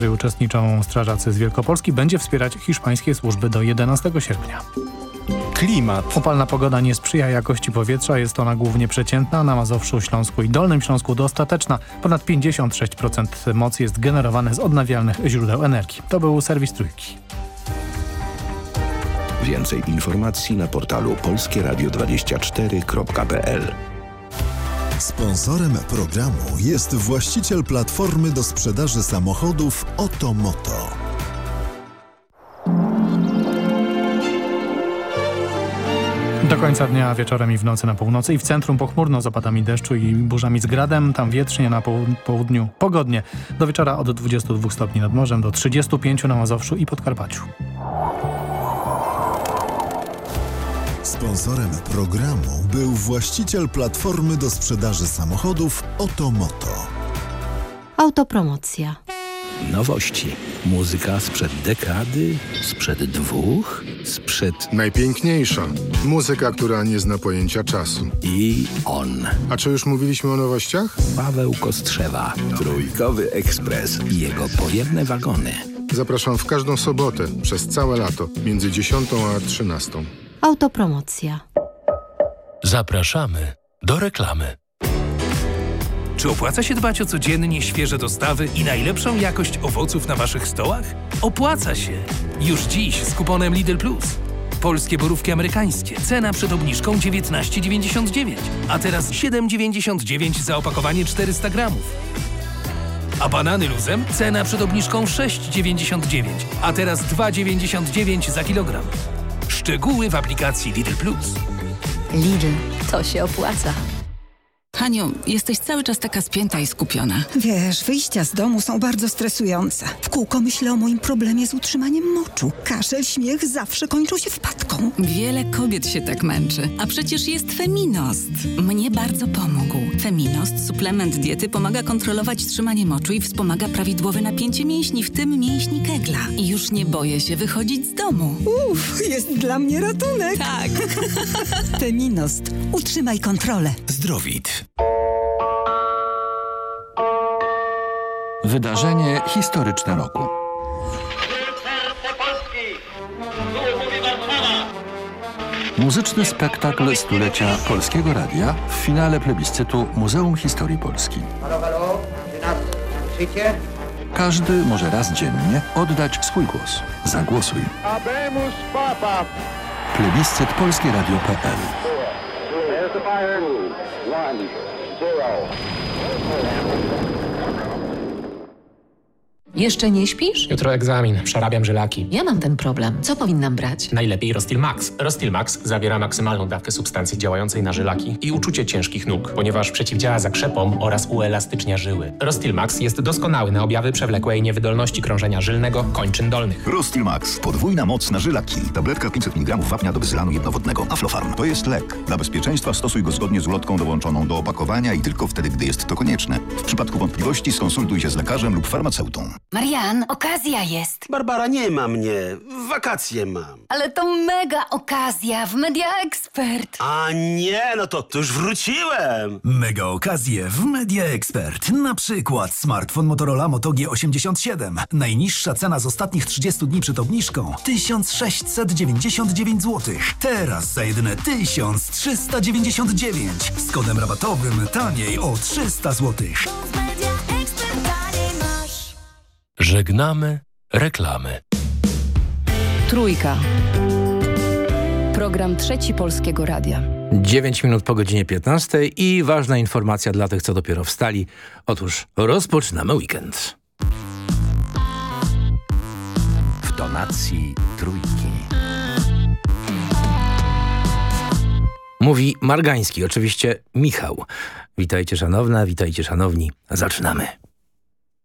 Uczestniczą strażacy z Wielkopolski, będzie wspierać hiszpańskie służby do 11 sierpnia. Klimat. Upalna pogoda nie sprzyja jakości powietrza, jest ona głównie przeciętna, na Mazowszu, Śląsku i Dolnym Śląsku dostateczna. Ponad 56% mocy jest generowane z odnawialnych źródeł energii. To był serwis Trójki. Więcej informacji na portalu polskieradio24.pl. Sponsorem programu jest właściciel platformy do sprzedaży samochodów Otomoto. Do końca dnia, wieczorem i w nocy na północy i w centrum pochmurno z opadami deszczu i burzami z gradem. Tam wietrznie, na południu pogodnie. Do wieczora od 22 stopni nad morzem do 35 na Mazowszu i Podkarpaciu. Sponsorem programu był właściciel platformy do sprzedaży samochodów Otomoto. Autopromocja. Nowości. Muzyka sprzed dekady, sprzed dwóch, sprzed... Najpiękniejsza. Muzyka, która nie zna pojęcia czasu. I on. A czy już mówiliśmy o nowościach? Paweł Kostrzewa. Trójkowy Ekspres i jego pojemne wagony. Zapraszam w każdą sobotę przez całe lato, między 10 a 13. Autopromocja. Zapraszamy do reklamy. Czy opłaca się dbać o codziennie świeże dostawy i najlepszą jakość owoców na waszych stołach? Opłaca się! Już dziś z kuponem Lidl Plus. Polskie borówki amerykańskie. Cena przed obniżką 19,99, a teraz 7,99 za opakowanie 400 gramów. A banany luzem? Cena przed obniżką 6,99, a teraz 2,99 za kilogram. Szczegóły w aplikacji Lidl Plus. Lidl, to się opłaca. Haniu, jesteś cały czas taka spięta i skupiona. Wiesz, wyjścia z domu są bardzo stresujące. W kółko myślę o moim problemie z utrzymaniem moczu. Kaszel, śmiech zawsze kończą się wpadką. Wiele kobiet się tak męczy. A przecież jest Feminost. Mnie bardzo pomógł. Feminost, suplement diety, pomaga kontrolować trzymanie moczu i wspomaga prawidłowe napięcie mięśni, w tym mięśni kegla. I już nie boję się wychodzić z domu. Jest dla mnie ratunek. Tak. Feminost. Utrzymaj kontrolę. Zdrowit. Wydarzenie historyczne roku. Muzyczny spektakl stulecia Polskiego Radia w finale plebiscytu Muzeum Historii Polski. Każdy może raz dziennie oddać swój głos. Zagłosuj. Plebiscyt polskieradio.pl. Jeszcze nie śpisz? Jutro egzamin, przerabiam żylaki. Ja mam ten problem. Co powinnam brać? Najlepiej Rostil Max. Rostil Max zawiera maksymalną dawkę substancji działającej na żylaki i uczucie ciężkich nóg, ponieważ przeciwdziała zakrzepom oraz uelastycznia żyły. Rostil Max jest doskonały na objawy przewlekłej niewydolności krążenia żylnego kończyn dolnych. Rostil Max. Podwójna moc na żylaki. Tabletka 500 mg wapnia do wyzylanu jednowodnego. Aflofarm. To jest lek. Dla bezpieczeństwa stosuj go zgodnie z ulotką dołączoną do opakowania i tylko wtedy, gdy jest to konieczne. W przypadku wątpliwości skonsultuj się z lekarzem lub farmaceutą. Marian, okazja jest. Barbara, nie ma mnie. Wakacje mam. Ale to mega okazja w Media Expert. A nie, no to już wróciłem. Mega okazje w Media Expert. Na przykład smartfon Motorola Moto G87. Najniższa cena z ostatnich 30 dni przed obniżką 1699 zł. Teraz za jedyne 1399. Z kodem rabatowym taniej o 300 zł. Żegnamy reklamy. Trójka. Program Trzeci Polskiego Radia. 9 minut po godzinie 15 i ważna informacja dla tych, co dopiero wstali. Otóż rozpoczynamy weekend. W tonacji Trójki. Mówi Margański, oczywiście Michał. Witajcie szanowna, witajcie szanowni. Zaczynamy.